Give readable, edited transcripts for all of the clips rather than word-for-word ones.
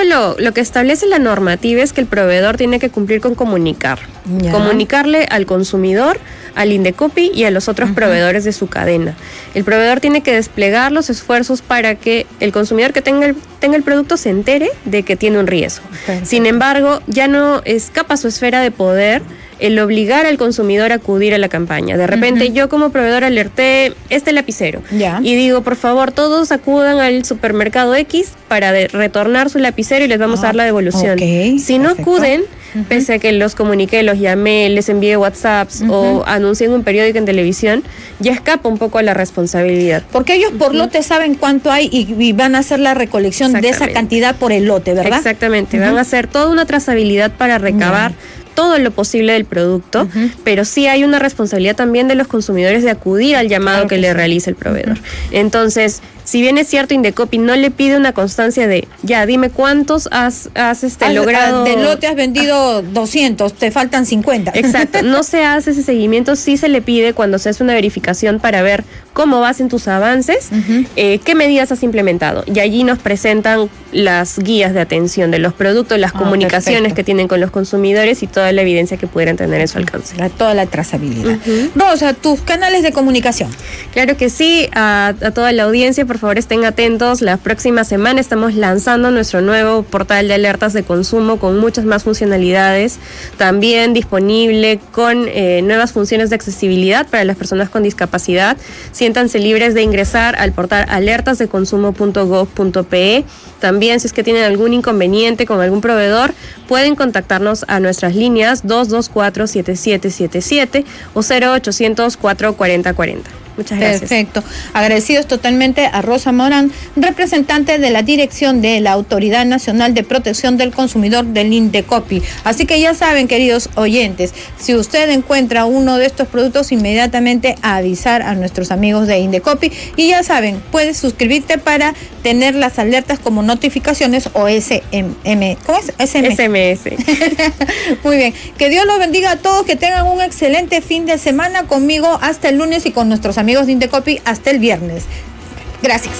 lo que establece la normativa es que el proveedor tiene que cumplir con comunicarle al consumidor, al Indecopi y a los otros proveedores de su cadena. El proveedor tiene que desplegar los esfuerzos para que el consumidor que tenga el producto se entere de que tiene un riesgo. Sin embargo, ya no escapa su esfera de poder el obligar al consumidor a acudir a la campaña. De repente yo como proveedor alerté este lapicero y digo, por favor, todos acudan al supermercado X para retornar su lapicero y les vamos a dar la devolución. Si no acuden, pese a que los comuniqué, los llamé, les envié WhatsApps o anuncié en un periódico, en televisión, ya escapa un poco a la responsabilidad. Porque ellos por lote saben cuánto hay y van a hacer la recolección de esa cantidad por el lote, ¿verdad? Exactamente, van a hacer toda una trazabilidad para recabar todo lo posible del producto, pero sí hay una responsabilidad también de los consumidores de acudir al llamado que le realiza el proveedor. Entonces, si bien es cierto, Indecopi no le pide una constancia de, ya, dime cuántos has logrado. De lote has vendido 200, te faltan 50. Exacto, no se hace ese seguimiento, sí se le pide cuando se hace una verificación para ver cómo vas en tus avances, qué medidas has implementado. Y allí nos presentan las guías de atención de los productos, las comunicaciones que tienen con los consumidores y toda la evidencia que pudieran tener en su alcance. Toda la trazabilidad. Rosa, tus canales de comunicación. Claro que sí, a toda la audiencia, por favor estén atentos. La próxima semana estamos lanzando nuestro nuevo portal de alertas de consumo con muchas más funcionalidades, también disponible con nuevas funciones de accesibilidad para las personas con discapacidad. Siéntanse libres de ingresar al portal alertasdeconsumo.gov.pe. También, si es que tienen algún inconveniente con algún proveedor, pueden contactarnos a nuestras líneas 224-7777 o 0800-440-40. Muchas gracias. Perfecto. Agradecidos totalmente a Rosa Morán, representante de la Dirección de la Autoridad Nacional de Protección del Consumidor del Indecopi. Así que ya saben, queridos oyentes, si usted encuentra uno de estos productos, inmediatamente avisar a nuestros amigos de Indecopi. Y ya saben, puedes suscribirte para tener las alertas como notificaciones o SMS. ¿Cómo es? SMS. Muy bien. Que Dios los bendiga a todos, que tengan un excelente fin de semana conmigo hasta el lunes y con nuestros amigos de Indecopi hasta el viernes. Gracias.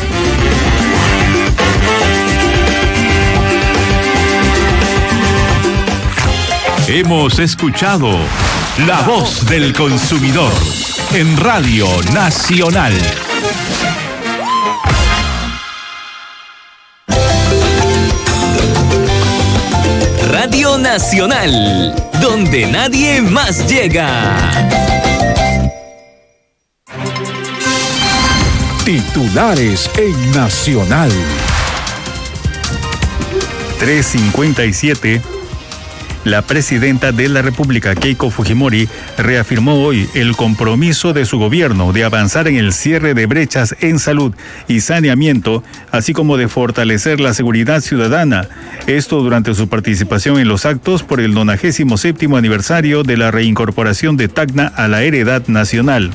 Hemos escuchado La Voz del Consumidor en Radio Nacional. Radio Nacional, donde nadie más llega. Titulares en Nacional. 3:57. La presidenta de la República, Keiko Fujimori, reafirmó hoy el compromiso de su gobierno de avanzar en el cierre de brechas en salud y saneamiento, así como de fortalecer la seguridad ciudadana. Esto durante su participación en los actos por el 97º aniversario de la reincorporación de Tacna a la heredad nacional.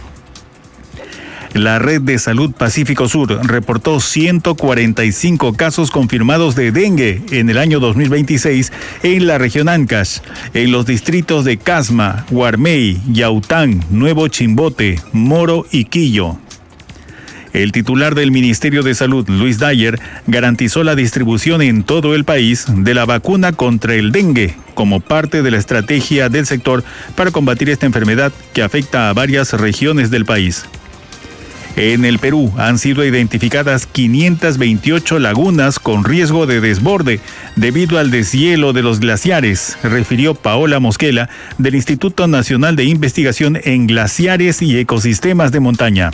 La Red de Salud Pacífico Sur reportó 145 casos confirmados de dengue en el año 2026 en la región Ancash, en los distritos de Casma, Guarmey, Yaután, Nuevo Chimbote, Moro y Quillo. El titular del Ministerio de Salud, Luis Dyer, garantizó la distribución en todo el país de la vacuna contra el dengue como parte de la estrategia del sector para combatir esta enfermedad que afecta a varias regiones del país. En el Perú han sido identificadas 528 lagunas con riesgo de desborde debido al deshielo de los glaciares, refirió Paola Mosquela del Instituto Nacional de Investigación en Glaciares y Ecosistemas de Montaña.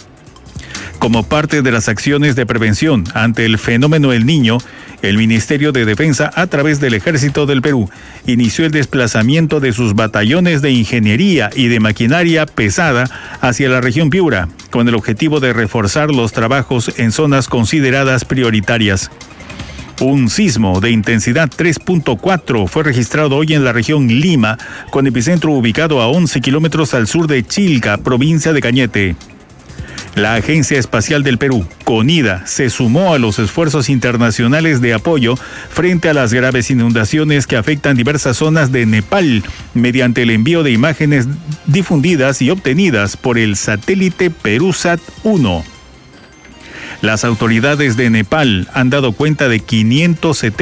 Como parte de las acciones de prevención ante el fenómeno El Niño, el Ministerio de Defensa, a través del Ejército del Perú, inició el desplazamiento de sus batallones de ingeniería y de maquinaria pesada hacia la región Piura, con el objetivo de reforzar los trabajos en zonas consideradas prioritarias. Un sismo de intensidad 3.4 fue registrado hoy en la región Lima, con epicentro ubicado a 11 kilómetros al sur de Chilca, provincia de Cañete. La Agencia Espacial del Perú, CONIDA, se sumó a los esfuerzos internacionales de apoyo frente a las graves inundaciones que afectan diversas zonas de Nepal mediante el envío de imágenes difundidas y obtenidas por el satélite Perusat-1. Las autoridades de Nepal han dado cuenta de 570